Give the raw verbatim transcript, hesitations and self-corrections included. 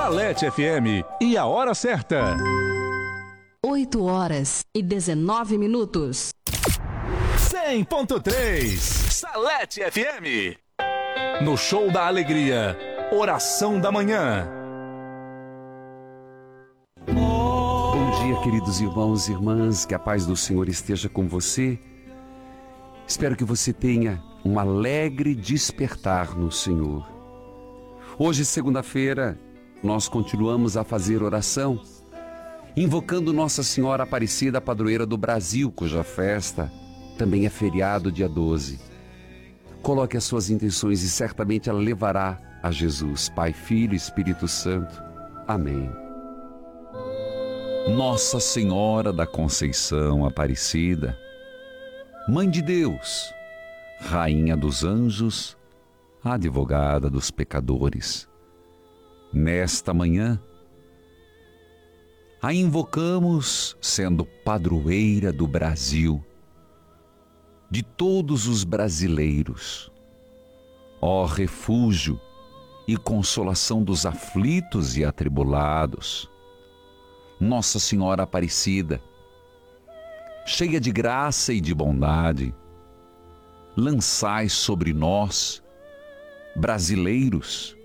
Salete F M e a hora certa. oito horas e dezenove minutos. cem ponto três Salete F M. No Show da Alegria, Oração da Manhã. Bom dia, queridos irmãos e irmãs, que a paz do Senhor esteja com você. Espero que você tenha um alegre despertar no Senhor. Hoje, segunda-feira, nós continuamos a fazer oração, invocando Nossa Senhora Aparecida, padroeira do Brasil, cuja festa também é feriado dia doze. Coloque as suas intenções e certamente ela levará a Jesus, Pai, Filho e Espírito Santo. Amém. Nossa Senhora da Conceição Aparecida, Mãe de Deus, Rainha dos Anjos, Advogada dos pecadores, nesta manhã, a invocamos sendo padroeira do Brasil, de todos os brasileiros, ó refúgio e consolação dos aflitos e atribulados. Nossa Senhora Aparecida, cheia de graça e de bondade, lançai sobre nós, brasileiros,